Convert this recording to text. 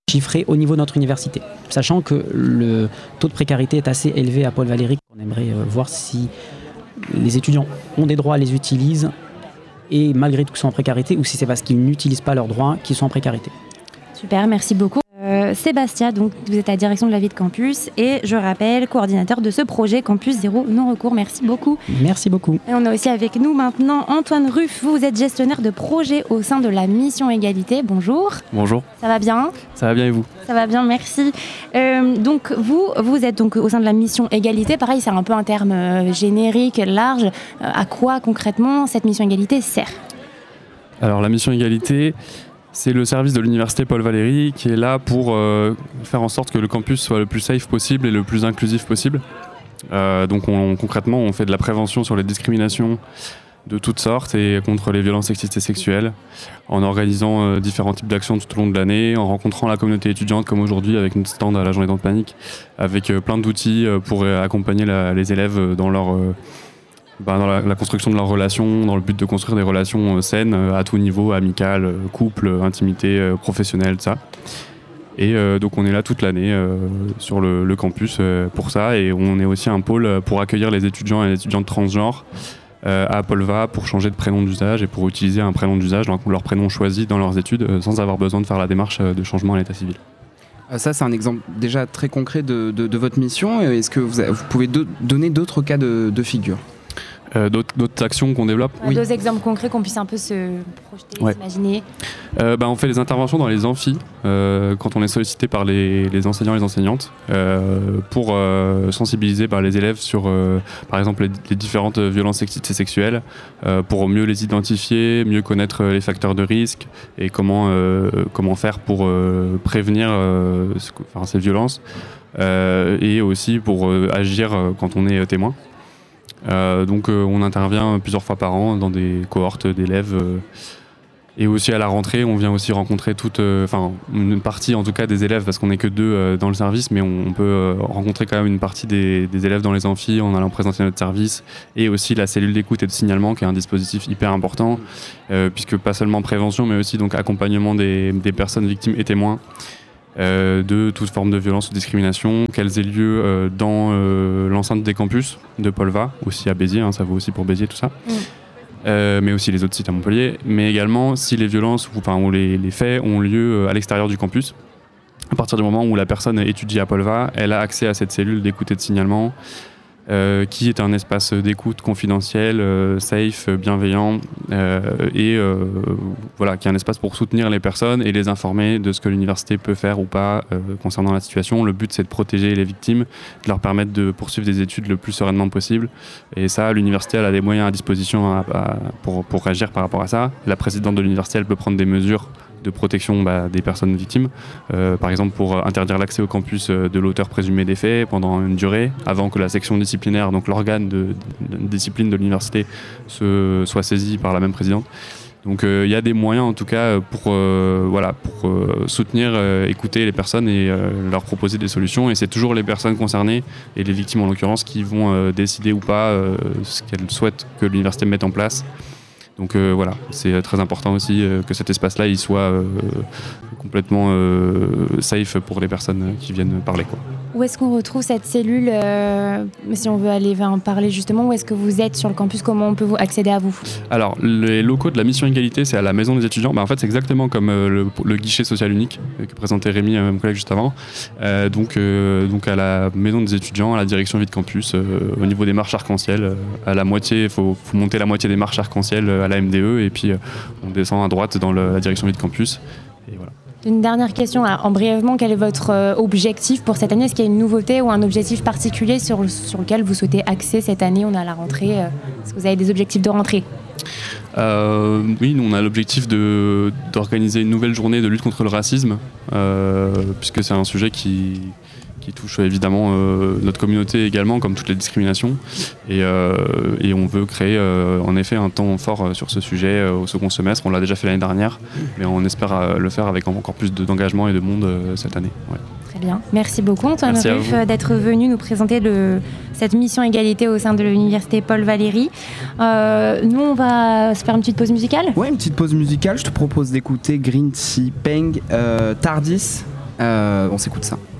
chiffré au niveau de notre université, sachant que le taux de précarité est assez élevé à Paul Valéry. On aimerait voir si les étudiants ont des droits, les utilisent et malgré tout sont en précarité, ou si c'est parce qu'ils n'utilisent pas leurs droits qu'ils sont en précarité. Super, merci beaucoup. Sébastien, donc vous êtes à la direction de la vie de campus et je rappelle, coordinateur de ce projet Campus Zéro Non Recours. Merci beaucoup. Merci beaucoup. Et on a aussi avec nous maintenant Antoine Ruff. Vous êtes gestionnaire de projet au sein de la Mission Égalité. Bonjour. Bonjour. Ça va bien ? Ça va bien et vous ? Ça va bien, merci. Donc vous êtes donc au sein de la Mission Égalité. Pareil, c'est un peu un terme générique, large. À quoi concrètement cette Mission Égalité sert ? Alors la Mission Égalité, c'est le service de l'université Paul Valéry qui est là pour faire en sorte que le campus soit le plus safe possible et le plus inclusif possible. Donc concrètement, on fait de la prévention sur les discriminations de toutes sortes et contre les violences sexistes et sexuelles, en organisant différents types d'actions tout au long de l'année, en rencontrant la communauté étudiante comme aujourd'hui avec notre stand à la Journée d'Anti Panique, avec plein d'outils pour accompagner les élèves dans leur... dans la construction de leurs relations, dans le but de construire des relations saines à tout niveau, amicales, couple, intimité, professionnelle, ça. Et donc on est là toute l'année sur le campus pour ça, et on est aussi un pôle pour accueillir les étudiants et les étudiantes transgenres à Polva pour changer de prénom d'usage et pour utiliser un prénom d'usage, leur prénom choisi dans leurs études sans avoir besoin de faire la démarche de changement à l'état civil. Ça, c'est un exemple déjà très concret de votre mission. Est-ce que vous pouvez donner d'autres cas de figure ? D'autres actions qu'on développe. Oui. Deux exemples concrets qu'on puisse un peu se projeter, s'imaginer. On fait des interventions dans les amphis quand on est sollicité par les enseignants et les enseignantes pour sensibiliser les élèves sur par exemple les différentes violences sexistes et sexuelles pour mieux les identifier, mieux connaître les facteurs de risque et comment faire pour prévenir ces violences et aussi pour agir quand on est témoin. Donc on intervient plusieurs fois par an dans des cohortes d'élèves et aussi à la rentrée on vient aussi rencontrer une partie en tout cas des élèves, parce qu'on n'est que deux dans le service, mais on peut rencontrer quand même une partie des élèves dans les amphis en allant présenter notre service, et aussi la cellule d'écoute et de signalement qui est un dispositif hyper important puisque pas seulement prévention mais aussi donc accompagnement des personnes victimes et témoins de toute forme de violence ou discrimination, qu'elles aient lieu dans l'enceinte des campus de Polva, aussi à Béziers, ça vaut aussi pour Béziers, tout ça, mais aussi les autres sites à Montpellier, mais également si les violences ou les faits ont lieu à l'extérieur du campus. À partir du moment où la personne étudie à Polva, elle a accès à cette cellule d'écoute et de signalement, qui est un espace d'écoute confidentiel, safe, bienveillant, et qui est un espace pour soutenir les personnes et les informer de ce que l'université peut faire ou pas concernant la situation. Le but, c'est de protéger les victimes, de leur permettre de poursuivre des études le plus sereinement possible. Et ça, l'université elle a des moyens à disposition pour réagir par rapport à ça. La présidente de l'université, elle peut prendre des mesures de protection des personnes victimes, par exemple pour interdire l'accès au campus de l'auteur présumé des faits pendant une durée, avant que la section disciplinaire, donc l'organe de discipline de l'université, soit saisie par la même présidente. Donc il y a des moyens en tout cas pour soutenir, écouter les personnes et leur proposer des solutions, et c'est toujours les personnes concernées et les victimes en l'occurrence qui vont décider ou pas ce qu'elles souhaitent que l'université mette en place. Donc c'est très important aussi que cet espace-là il soit complètement safe pour les personnes qui viennent parler, quoi. Où est-ce qu'on retrouve cette cellule si on veut aller en parler justement, où est-ce que vous êtes sur le campus, comment on peut accéder à vous ? Alors les locaux de la Mission Égalité, c'est à la Maison des étudiants. En fait c'est exactement comme le guichet social unique que présentait Rémi, mon collègue juste avant. Donc à la Maison des étudiants, à la direction vie de campus, au niveau des marches arc-en-ciel, à la moitié, il faut monter la moitié des marches arc-en-ciel à la MDE, et puis on descend à droite dans la direction vie de campus. Et voilà. Une dernière question, brièvement, quel est votre objectif pour cette année ? Est-ce qu'il y a une nouveauté ou un objectif particulier sur lequel vous souhaitez axer cette année ? On est à la rentrée, est-ce que vous avez des objectifs de rentrée ? Oui, nous on a l'objectif d'organiser une nouvelle journée de lutte contre le racisme, puisque c'est un sujet qui touche évidemment notre communauté également, comme toutes les discriminations, et on veut créer en effet un temps fort sur ce sujet au second semestre. On l'a déjà fait l'année dernière, mais on espère le faire avec encore plus d'engagement et de monde cette année. Ouais. Très bien, merci beaucoup Antoine Ruff d'être venu nous présenter cette mission égalité au sein de l'université Paul Valéry. Nous on va se faire une petite pause musicale. Ouais, une petite pause musicale, je te propose d'écouter Green Tea Peng, Tardis. On s'écoute ça.